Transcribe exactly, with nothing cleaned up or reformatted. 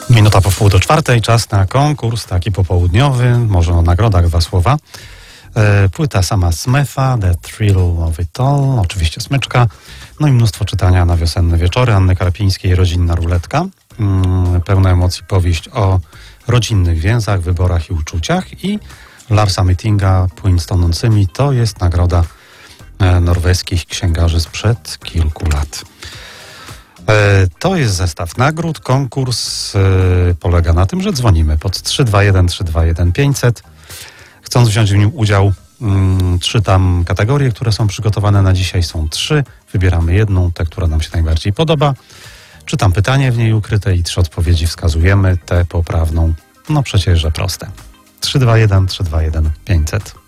Minuta po wpół do czwartej, czas na konkurs taki popołudniowy, może o nagrodach dwa słowa. E, płyta sama Smetha, The Thrill of It All, oczywiście smyczka, no i mnóstwo czytania na wiosenne wieczory Anny Karpińskiej, Rodzinna ruletka. Mm, pełna emocji powieść o rodzinnych więzach, wyborach i uczuciach i Larsa Myttinga, Płyn z tonącymi, to jest nagroda e, norweskich księgarzy sprzed kilku lat. To jest zestaw nagród. Konkurs polega na tym, że dzwonimy pod trzy dwa jeden trzy dwa jeden pięćset. Chcąc wziąć w nim udział, czytam kategorie, które są przygotowane na dzisiaj. Są trzy. Wybieramy jedną, tę, która nam się najbardziej podoba. Czytam pytanie w niej ukryte i trzy odpowiedzi wskazujemy. Tę poprawną, no przecież, że proste. trzy dwa jeden trzy dwa jeden pięćset.